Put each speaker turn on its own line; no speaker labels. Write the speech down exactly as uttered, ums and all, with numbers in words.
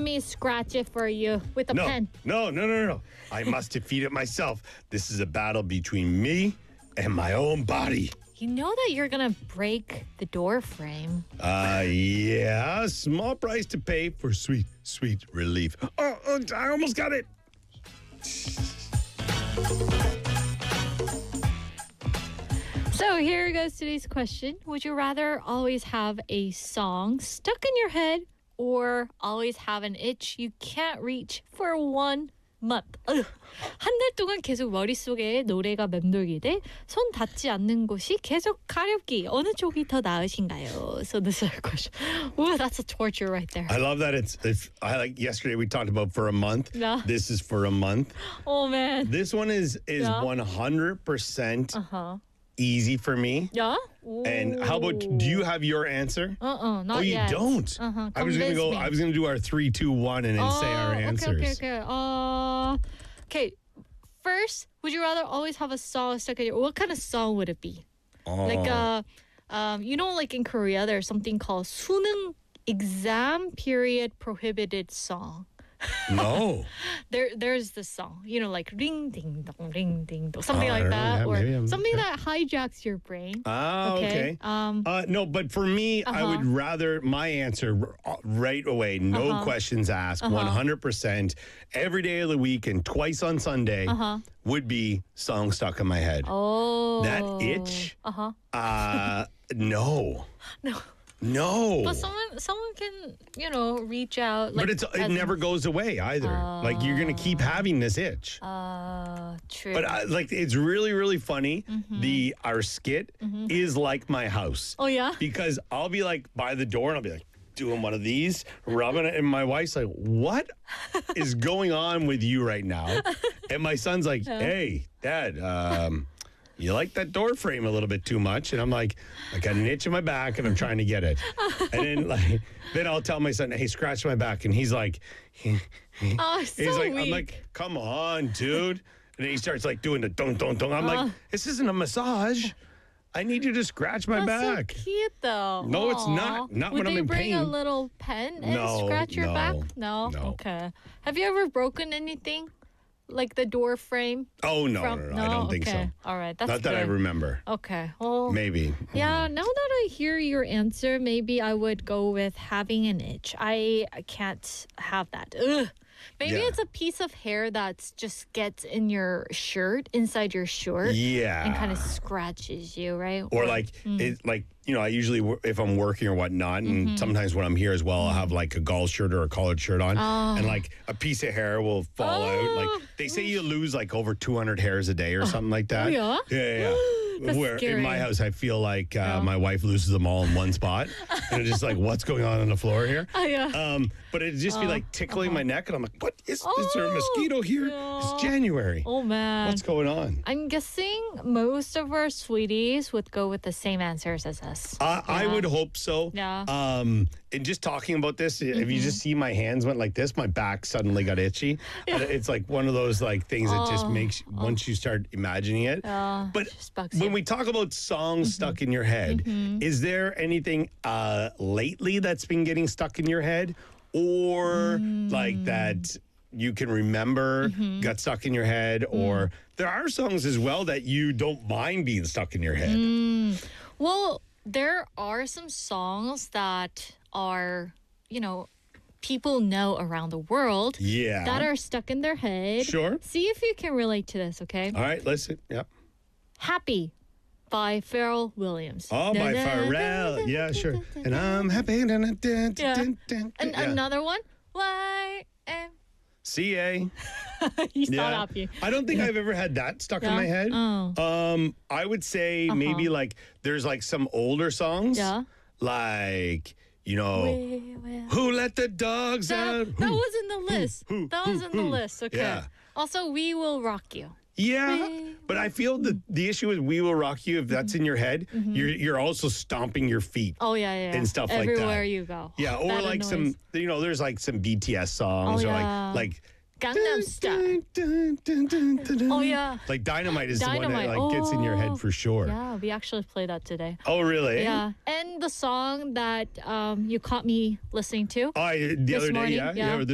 me scratch it for you with a
No,
pen.
no, no, no, no. I must defeat it myself. This is a battle between me and my own body.
You know that you're gonna break the door frame.
Uh, yeah, small price to pay for sweet, sweet relief. Oh, oh I almost got it.
So here goes today's question. Would you rather always have a song stuck in your head or always have an itch you can't reach for one month? 한 달 동안 계속 머릿속에 노래가 맴돌게 돼 손 닿지 않는 곳이 계속 가렵기. 어느 쪽이 더 나으신가요? So this is our question. Ooh, that's a torture right there.
I love that it's, if I like yesterday we talked about for a month.
Yeah.
This is for a month.
Oh man.
This one is is
Yeah.
one hundred percent
Uh-huh.
easy for me.
Yeah?
And how about, do you have your answer?
Uh-uh, not
Oh, you
yet.
don't?
Uh-huh.
I was gonna
Convince
go.
me.
I was gonna do our three, two, one, and then say our
Oh,
answers.
Okay, okay, okay. Uh, okay. First, would you rather always have a song stuck in your? What kind of song would it be?
Oh.
Like uh, um, you know, like in Korea, there's something called 수능 exam period prohibited song.
No.
There, there's this song, you know, like ring ding dong, ring ding dong, something
Oh, I
like
don't know.
that,
Yeah,
or
maybe I'm-
something
okay.
that hijacks your brain.
Ah, okay.
Um,
Uh, no, but for me, I
Uh-huh.
would rather my answer r- right away, no
Uh-huh.
questions asked, one hundred percent, every day of the week and twice on Sunday
Uh-huh.
would be song stuck in my head.
oh,
That itch?
Uh huh.
Uh, no.
No.
No.
But someone, someone can, you know, reach out. Like,
But it's it
as-
never goes away either. like you're gonna keep having this itch.
Uh, true.
But I, like it's really really funny. The our skit is like my house.
oh yeah.
Because I'll be like by the door and I'll be like doing one of these, rubbing it, and my wife's like, "What is going on with you right now?" And my son's like, "Hey, Dad, um, you like that door frame a little bit too much?" And I'm like, "I got an itch in my back and I'm trying to get it." And then like, then I'll tell my son, "Hey, scratch my back," and he's like,
Oh, so
he's like,
weak.
I'm like, "Come on, dude." And then he starts like doing the dunk, dunk, dunk. I'm like, "This isn't a massage. I need you to scratch my
That's
back."
so cute, though.
No, it's
Aw.
not. Not
Would
when I'm
they
in
bring a
pain.
little pen and
No,
scratch your
no,
back? No?
no.
Okay. Have you ever broken anything? Like the door frame?
Oh no,
from...
no, no, I don't think
okay.
so.
All right, that's
Not that
good.
I remember.
Okay. Well,
Maybe.
yeah, now that I hear your answer, maybe I would go with having an itch. I I can't have that. Ugh. Maybe
Yeah.
it's a piece of hair that just gets in your shirt, inside your shirt,
Yeah.
and kind of scratches you, right?
Or like it, like you know, I usually wo- if I'm working or whatnot, and
Mm-hmm.
sometimes when I'm here as well, I'll have like a golf shirt or a collared shirt on, and like a piece of hair will fall out. Like
Oh.
they say, you lose like over two hundred hairs a day or something like that.
yeah?
yeah, yeah. yeah.
That's
Where in my
scary.
house, I feel like uh, my wife loses them all in one spot, and it's just like, what's going on on the floor here?
Oh, yeah.
Um, but it'd just be like tickling my neck, and I'm like, what is, is there a
Oh,
mosquito here?
yeah.
It's January.
Oh man.
What's going on?
I'm guessing most of our sweeties would go with the same answers as us.
Uh, I
Yeah.
would hope so.
Yeah.
Um, and just talking about this, if you just see my hands went like this, my back suddenly got itchy. And It's like one of those like things that just
Oh,
makes once you start imagining it.
Yeah,
but
just bugs
when
you.
we talk about songs stuck in your head, is there anything uh, lately that's been getting stuck in your head, or like that? You can remember got stuck in your head, or there are songs as well that you don't mind being stuck in your head.
Well, there are some songs that are, you know, people know around the world
Yeah.
that are stuck in their head.
Sure.
See if you can relate to this, okay?
All right, listen. Yep.
Happy by Pharrell Williams.
Oh, by
Da, da, da,
Pharrell.
da,
Yeah,
da,
sure.
da, da,
And
da.
I'm happy. Dun, dun, dun,
Yeah.
dun, dun,
And
yeah.
another one. Y M.
C A.
He's not
Yeah.
happy.
I don't think I've ever had that stuck in
Yeah?
my head.
Oh.
Um, I would say maybe like there's like some older songs.
Yeah.
Like, you know,
We will-
Who Let the Dogs Out?
That, that
Who-
was in the list.
who,
that
who,
was in the
who?
list. Okay.
Yeah.
Also, We Will Rock You.
Yeah,
We
but I feel that the issue is We Will Rock You. If that's in your head, you're you're also stomping your feet.
Oh yeah, yeah.
And stuff like that.
Everywhere you go.
Yeah, or
That
like
annoys.
some, you know, there's like some B T S songs
Oh,
or
yeah.
like like
Gangnam Style. Oh, yeah.
Like Dynamite is the one
Dynamite.
that like gets in your
Oh.
head for sure.
Yeah, we actually played that today.
Oh, really?
Yeah, and the song that um, you caught me listening to.
Oh, I, the
This
other day,
morning,
yeah,
yeah.
yeah,